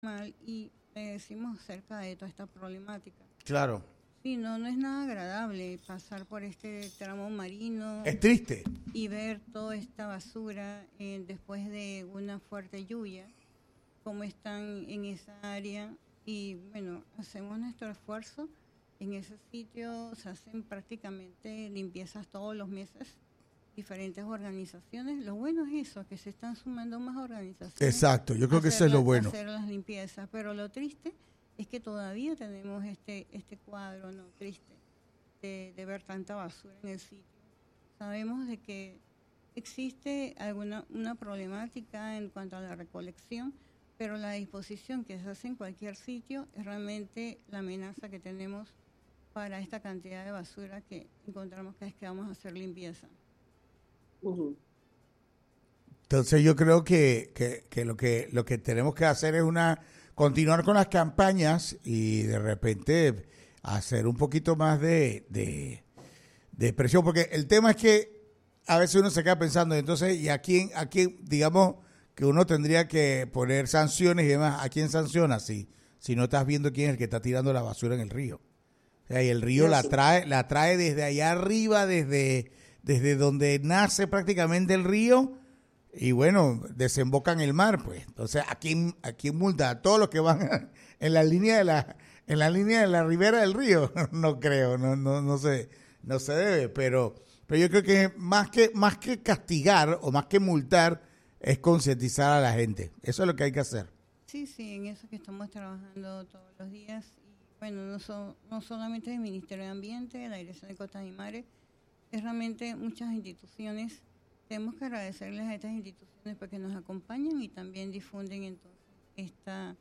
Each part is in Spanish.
mal y le decimos acerca de toda esta problemática. Claro. Sí, no es nada agradable pasar por este tramo marino Es triste. y ver toda esta basura después de una fuerte lluvia, cómo están en esa área. Y bueno, hacemos nuestro esfuerzo. En ese sitio se hacen prácticamente limpiezas todos los meses, diferentes organizaciones. Lo bueno es eso, que se están sumando más organizaciones. Exacto, yo creo que eso es lo bueno. Hacer las limpiezas, pero lo triste es que todavía tenemos este cuadro, ¿no? Triste, de ver tanta basura en el sitio. Sabemos de que existe una problemática en cuanto a la recolección, pero la disposición que se hace en cualquier sitio es realmente la amenaza que tenemos para esta cantidad de basura que encontramos cada vez que vamos a hacer limpieza. Ujú. Entonces yo creo que lo que tenemos que hacer es continuar con las campañas y de repente hacer un poquito más de presión, porque el tema es que a veces uno se queda pensando, entonces, ¿y a quién, digamos, que uno tendría que poner sanciones y demás? ¿A quién sanciona si no estás viendo quién es el que está tirando la basura en el río? O sea, y el río la trae desde allá arriba, desde donde nace prácticamente el río, y bueno, desemboca en el mar, pues. Entonces, ¿a quién multa? ¿A todos los que van en la línea de la ribera del río? No creo, no se debe, pero yo creo que más que castigar o más que multar es concientizar a la gente. Eso es lo que hay que hacer. Sí, en eso que estamos trabajando todos los días. Y bueno, no solamente el Ministerio de Ambiente, la Dirección de Costas y Mares, es realmente muchas instituciones. Tenemos que agradecerles a estas instituciones porque nos acompañan y también difunden entonces estas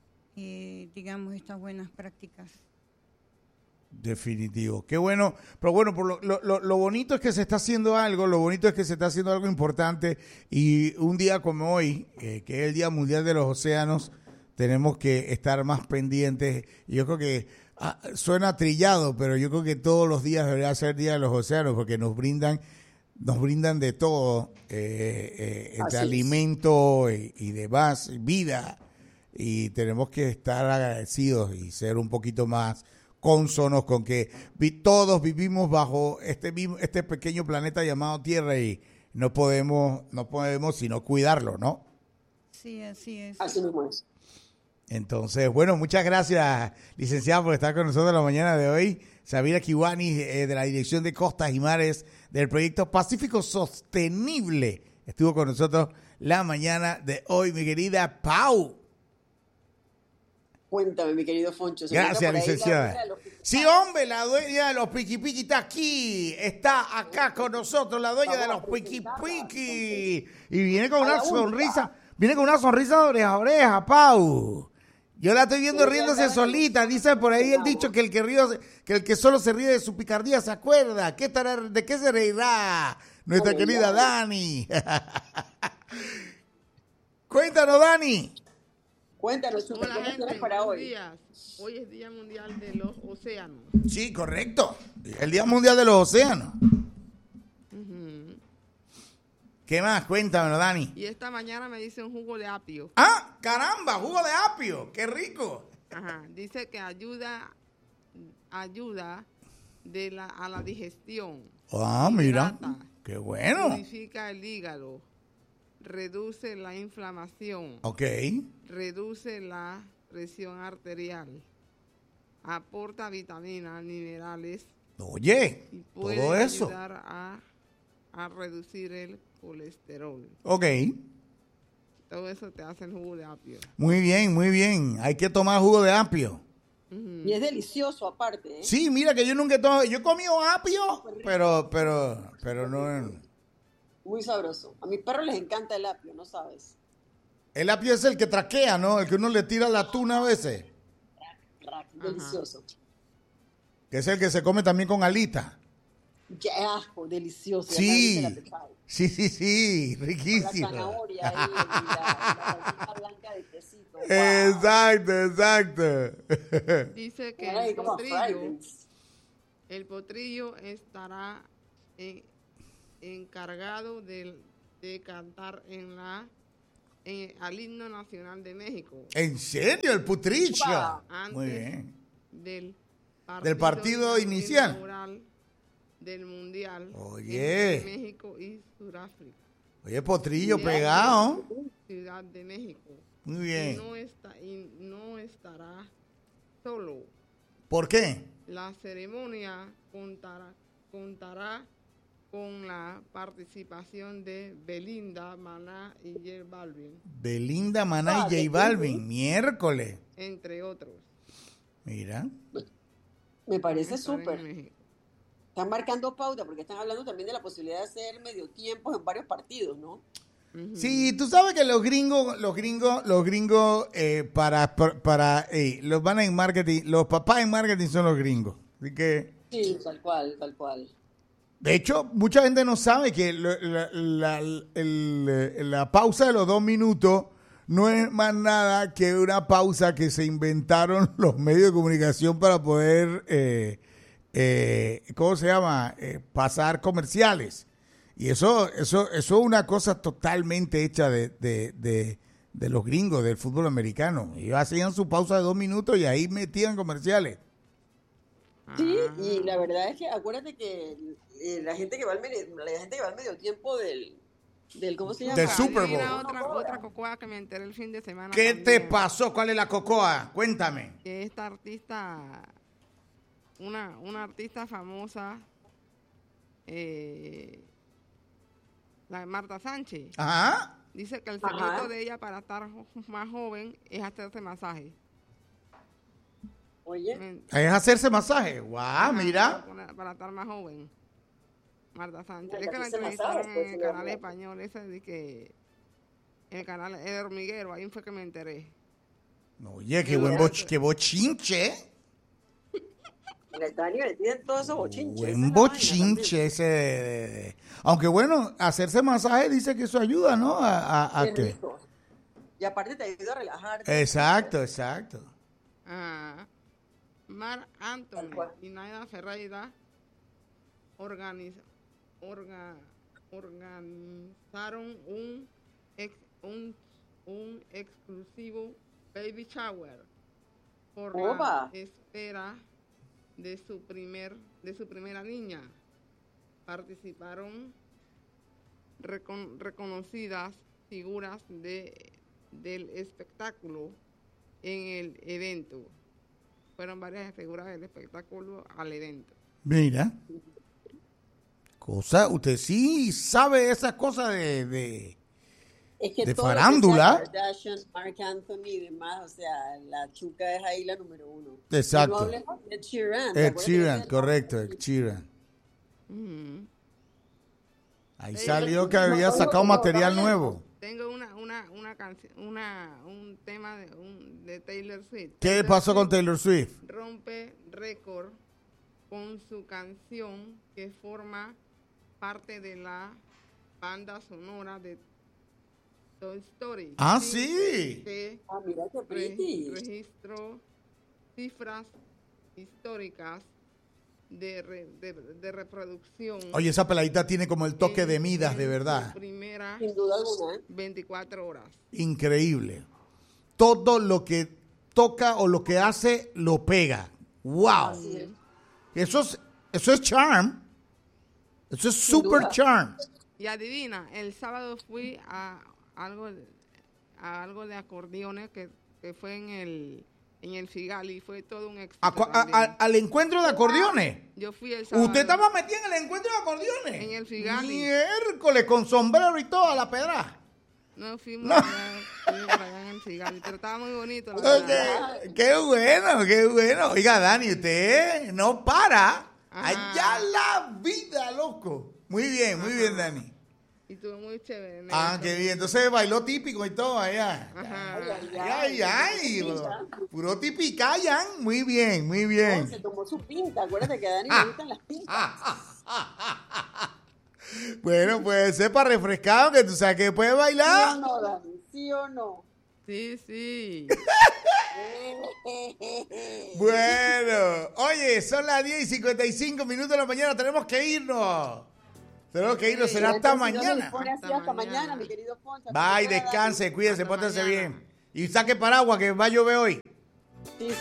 buenas prácticas. Definitivo. Qué bueno. Pero bueno, por lo bonito es que se está haciendo algo, lo bonito es que se está haciendo algo importante, y un día como hoy, que es el Día Mundial de los Océanos, tenemos que estar más pendientes. Y yo creo que suena trillado, pero yo creo que todos los días debería ser Día de los Océanos, porque nos brindan de todo, entre alimento y demás, vida, y tenemos que estar agradecidos y ser un poquito más cónsonos con que todos vivimos bajo este pequeño planeta llamado Tierra, y no podemos sino cuidarlo, ¿no? Sí, así es. Así mismo es. Entonces, bueno, muchas gracias, licenciada, por estar con nosotros la mañana de hoy. Sabina Kiwani, de la Dirección de Costas y Mares del Proyecto Pacífico Sostenible, estuvo con nosotros la mañana de hoy, mi querida Pau. Cuéntame, mi querido Foncho. Gracias, licenciada. Sí, hombre, la dueña de los Piqui Piqui está acá con nosotros, la dueña de los Piqui Piqui. Y viene con una sonrisa de oreja a oreja, Pau. Yo la estoy viendo riéndose solita. Dice por ahí el dicho que el que solo se ríe de su picardía se acuerda. ¿De qué se reirá nuestra querida Dani? Cuéntanos, Dani. Cuéntanos, Hola, ¿qué tienes gente, para buenos hoy? días. Hoy es Día Mundial de los Océanos. Sí, correcto. El Día Mundial de los Océanos. Ujú. ¿Qué más? Cuéntamelo, Dani. Y esta mañana me dice un jugo de apio. ¡Ah, caramba! Jugo de apio. ¡Qué rico! Ajá. Dice que ayuda a la digestión. Ah, mira. Hidrata, ¡Qué bueno! purifica el hígado. Reduce la inflamación. Ok. Reduce la presión arterial. Aporta vitaminas, minerales. Oye, Y puede todo eso. ayudar a reducir el colesterol. Ok. Todo eso te hace el jugo de apio. Muy bien, muy bien. Hay que tomar jugo de apio. Ujú. Y es delicioso aparte, ¿eh? Sí, mira que yo nunca he tomado. Yo he comido apio, pero no. Muy sabroso. A mis perros les encanta el apio, ¿no sabes? El apio es el que traquea, ¿no? El que uno le tira la tuna a veces. Delicioso. Que es el que se come también con alita. ¡Qué asco! Delicioso. Sí. Ya me la Sí, Con la riquísimo. zanahoria ahí, la salsita blanca de quesito. ¡Wow! Exacto. Dice que Ay, como Fridays. el potrillo estará encargado de cantar en la al himno nacional de México. ¿En serio? El Putricho. Antes Muy bien. del partido inicial. inaugural del Mundial Oye. entre México y Sudáfrica. Oye, Potrillo Mira. pegado. Ciudad de México. Muy Y bien. no estará solo. ¿Por qué? La ceremonia contará con la participación de Belinda, Maná y J Balvin, Belinda, Maná y J Balvin. Miércoles. entre otros. Mira. Me parece Estarán en súper. México. Están marcando pauta porque están hablando también de la posibilidad de hacer medio tiempos en varios partidos, ¿no? Ujú. Sí, tú sabes que los gringos, los van en marketing, los papás en marketing son los gringos. Así que, Sí, tal cual, tal cual. de hecho, mucha gente no sabe que la pausa de los 2 minutos no es más nada que una pausa que se inventaron los medios de comunicación para poder, ¿cómo se llama? Pasar comerciales. Y eso es una cosa totalmente hecha de los gringos, del fútbol americano. Ellos hacían su pausa de 2 minutos y ahí metían comerciales. Sí, Ah, y la verdad es que acuérdate que la gente que va al medio tiempo del ¿cómo se llama? Del Super Bowl. adivina otra cocoa que me enteré el fin de semana. ¿Qué te también, pasó? ¿Cuál es la cocoa? Cuéntame. que esta artista, una artista famosa, la Marta Sánchez, Ajá. dice que el Ajá. secreto de ella para estar más joven es hacerse masaje. Oye, Es hacerse masaje. Guau, mira. Para estar más joven. Marta Sánchez. Ay, Es que la hacerse entrevistaron masajes, pues, en el señor. canal español, ese de que en el canal El Hormiguero, ahí fue que me enteré. Oye, qué bochinche. en el Daniel le tienen todos esos bochinches. esa es Buen la vaina bochinche ese. Aunque bueno, hacerse masaje dice que eso ayuda, ¿no? A también. Qué que. rico. Y aparte te ayuda a relajarte. Exacto. Ah, Mar Anthony Tal cual. y Naida Ferreira organizaron un exclusivo baby shower por Opa. la espera de su primera niña. Participaron reconocidas figuras del espectáculo en el evento. Fueron varias figuras del espectáculo al evento. Mira. Usted sí sabe esas cosas de Es que de todo lo que farándula. sea Kardashian, Marc Anthony y demás, o sea, la chuca es ahí la número 1. Exacto. Y no hablemos de Ed Sheeran. ¿te Ed acuerdas que Sheeran, ella- correcto, Ed Sheeran. Ujú. Ahí salió que había sacado material nuevo. Tengo una canción, un tema de Taylor Swift. ¿Qué Taylor pasó con Swift Taylor Swift? rompe récord con su canción que forma parte de la banda sonora de Toy Story. Ah, sí. Que Ah, mira qué pretty. registró cifras históricas de reproducción. Oye, esa peladita tiene como el toque de Midas, de en verdad. su primera Sin duda alguna, ¿eh? 24 horas. Increíble. Todo lo que toca o lo que hace, lo pega. ¡Wow! Así es. Eso es charm. Eso es Sin super duda. charm. Y adivina, el sábado fui a algo de acordeones que fue en el Figali y fue todo un éxito. también. Al encuentro de acordeones. Yo fui el sábado. ¿Usted estaba metida en el encuentro de acordeones? En el Figali. Miércoles, con sombrero y toda la pedra. No, fuimos allá en el Figali, pero estaba muy bonito. La verdad. Qué bueno, qué bueno. Oiga, Dani, usted no para. Ajá. Allá la vida, loco. Muy bien, Dani. Y estuvo muy chévere. Ah, qué bien. Entonces bailó típico y todo allá. Ajá. Ay, puro tipicayan. Muy bien, muy bien. Se tomó su pinta. Acuérdate que a Dani le gustan las pintas. Bueno, puede ser para refrescado, que tú sabes que puede ¿Sí o bailar. no, Dani? ¿Sí o no? Sí, sí. Bueno, oye, son las 10:55 de la mañana, tenemos que irnos. Tenemos que irnos, será hasta mañana. Hasta mañana, mi querido Poncho. Bye, descanse, cuídense, pónganse bien. Y saque paraguas que va a llover hoy. Sí,